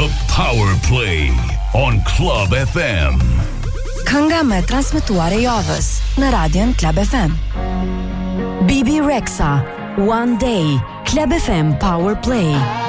The Power Play on Club FM. Kënga me transmetuar e javës në Radion Club FM. Bibi Rexha, One Day, Club FM Power Play.